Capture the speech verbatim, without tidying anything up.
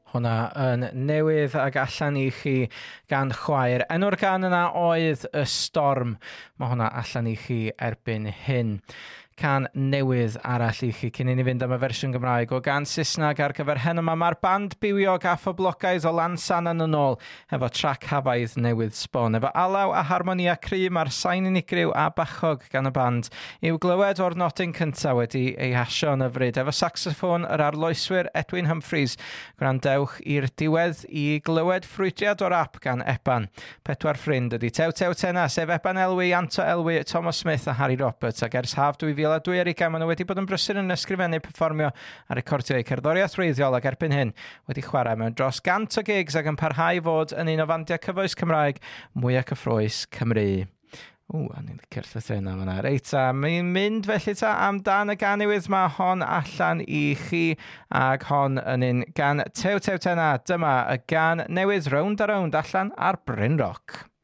Hwna yn newydd ag allan i chi gan chwaer. Enw'r gan yna oedd Y Storm. Mae hwnna allan i chi erbyn hyn. Can newydd arall i chi cyn i ni fynd am y fersiwn Gymraeg o gan Saesneg ar gyfer heno yma. Mae'r band biwiog a phoblogaidd o Lansan yn ôl efo trac hafaidd newydd sbon. Efo alaw a harmonia cry, mae'r sain unigryw a bachog gan y band i'w glywed o'r nodyn cyntaf wedi ei hasio yn yfryd. Efo saxoffon yr arloeswyr Edwin Humphreys. Gwrandewch i'r diwedd i glywed ffrwydriad o'r ap gan Eban. Pedwar ffrind ydi Tew Tew Tena, sef Eban Elwy, Anto Elwy, Thomas Smith a Harry Roberts. Ac ers haf dwy fil a dwy ar ugain, maen nhw wedi bod yn brysur yn ysgrifennu, perfformio a recordio eu cerddoriaeth wreiddiol ac erbyn hyn wedi chwarae mewn dros gant o gigs ac yn parhau fod yn un o fandiau cyfoes Cymraeg mwyaf cyffrous Cymru. Ww, a ni'n licio'r llythrena fyna. Reit, a mi'n mynd felly ta amdan y gan newydd mae hon allan i chi ac hon yn un gan Tew Tew Tena. Dyma y gan newydd Round a Round allan ar Bryn Rock.